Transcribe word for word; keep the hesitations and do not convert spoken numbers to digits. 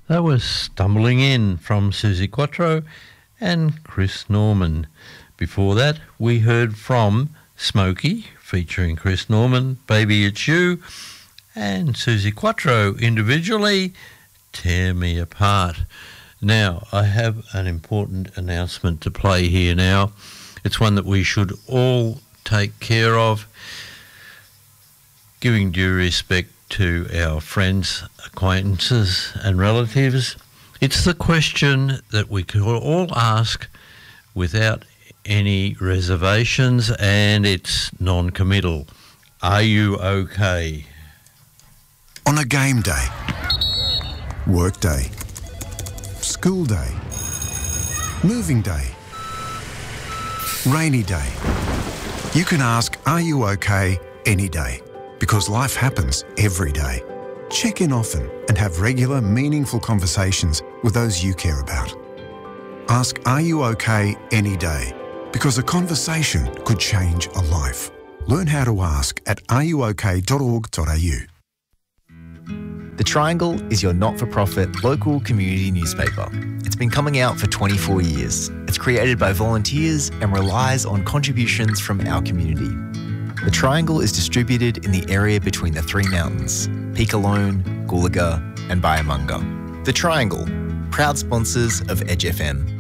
That was Stumbling In from Suzi Quatro and Chris Norman. Before that, we heard from Smokey, featuring Chris Norman, Baby It's You, and Suzi Quatro individually, Tear Me Apart. Now, I have an important announcement to play here now. It's one that we should all take care of, giving due respect to our friends, acquaintances and relatives. It's the question that we could all ask without any reservations, and it's non-committal. Are you okay? On a game day, work day, school day, moving day, rainy day, you can ask, are you okay, any day? Because life happens every day. Check in often and have regular, meaningful conversations with those you care about. Ask, are you okay, any day? Because a conversation could change a life. Learn how to ask at are you okay dot org dot a u. The Triangle is your not-for-profit local community newspaper. It's been coming out for twenty-four years. It's created by volunteers and relies on contributions from our community. The Triangle is distributed in the area between the three mountains, Peak Alone, Goolaga and Byamanga. The Triangle, proud sponsors of Edge F M.